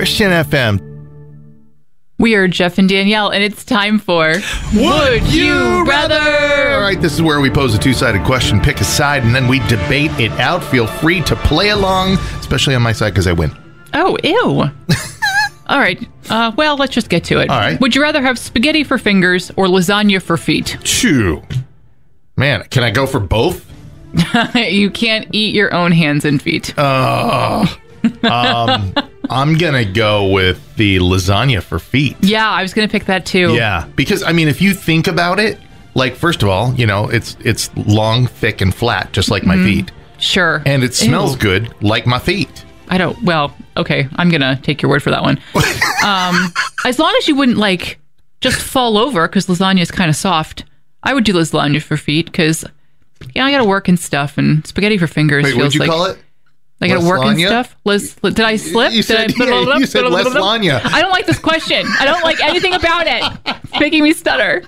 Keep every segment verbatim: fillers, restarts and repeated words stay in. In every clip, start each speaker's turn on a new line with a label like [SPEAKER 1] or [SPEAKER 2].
[SPEAKER 1] Christian F M.
[SPEAKER 2] We are Jeff and Danielle, and it's time for Would You Rather?
[SPEAKER 1] All right, this is where we pose a two-sided question, pick a side, and then we debate it out. Feel free to play along, especially on my side because I win.
[SPEAKER 2] Oh, ew. All right. Uh, well, let's just get to it.
[SPEAKER 1] All right.
[SPEAKER 2] Would you rather have spaghetti for fingers or lasagna for feet?
[SPEAKER 1] Chew. Man, can I go for both?
[SPEAKER 2] You can't eat your own hands and feet.
[SPEAKER 1] Uh, um, I'm going to go with the lasagna for feet.
[SPEAKER 2] Yeah, I was going to pick that too.
[SPEAKER 1] Yeah, because, I mean, if you think about it, like, first of all, you know, it's it's long, thick, and flat, just like my
[SPEAKER 2] Mm-hmm.
[SPEAKER 1] feet.
[SPEAKER 2] Sure.
[SPEAKER 1] And it smells
[SPEAKER 2] Ew.
[SPEAKER 1] good, like my feet.
[SPEAKER 2] I don't, well, okay, I'm going to take your word for that one. um, as long as you wouldn't, like, just fall over, because lasagna is kind of soft, I would do lasagna for feet, because, yeah, I got to work and stuff, and spaghetti for fingers
[SPEAKER 1] Wait,
[SPEAKER 2] feels
[SPEAKER 1] what'd you
[SPEAKER 2] like...
[SPEAKER 1] call it?
[SPEAKER 2] I got to work and
[SPEAKER 1] Lasagna?
[SPEAKER 2] stuff. Liz, did I slip?
[SPEAKER 1] You said,
[SPEAKER 2] did I,
[SPEAKER 1] yeah, you said lasagna.
[SPEAKER 2] I don't like this question. I don't like anything about it. It's making me stutter.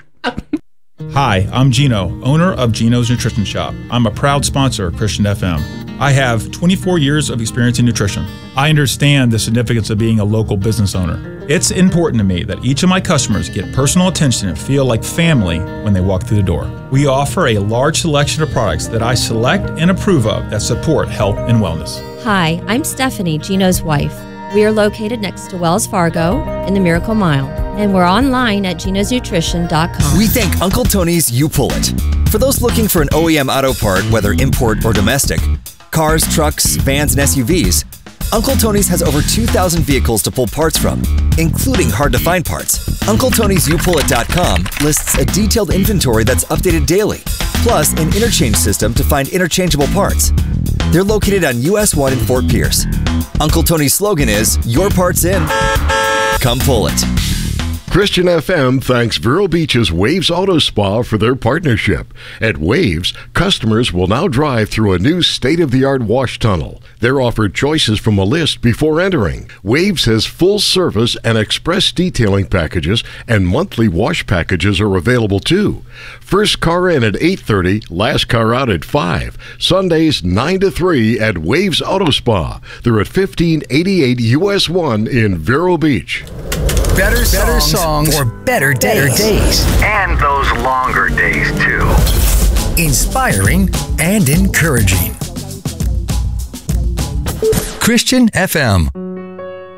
[SPEAKER 3] Hi, I'm Gino, owner of Gino's Nutrition Shop. I'm a proud sponsor of Christian F M. I have twenty-four years of experience in nutrition. I understand the significance of being a local business owner. It's important to me that each of my customers get personal attention and feel like family when they walk through the door. We offer a large selection of products that I select and approve of that support health and wellness.
[SPEAKER 4] Hi, I'm Stephanie, Gino's wife. We are located next to Wells Fargo in the Miracle Mile, and we're online at genos nutrition dot com.
[SPEAKER 5] We thank Uncle Tony's You Pull It. For those looking for an O E M auto part, whether import or domestic, cars, trucks, vans, and S U Vs, Uncle Tony's has over two thousand vehicles to pull parts from, including hard-to-find parts. Uncle Tony's You Pull It dot com lists a detailed inventory that's updated daily, plus an interchange system to find interchangeable parts. They're located on U S one in Fort Pierce. Uncle Tony's slogan is, your part's in. Come pull it.
[SPEAKER 6] Christian F M thanks Vero Beach's Waves Auto Spa for their partnership. At Waves, customers will now drive through a new state-of-the-art wash tunnel. They're offered choices from a list before entering. Waves has full service and express detailing packages, and monthly wash packages are available too. First car in at eight thirty, last car out at five. Sundays nine to three at Waves Auto Spa. They're at fifteen eighty-eight U S one in Vero Beach.
[SPEAKER 7] Better, better songs,
[SPEAKER 8] for better days.
[SPEAKER 7] better days.
[SPEAKER 8] And those longer days, too.
[SPEAKER 7] Inspiring and encouraging. Christian F M.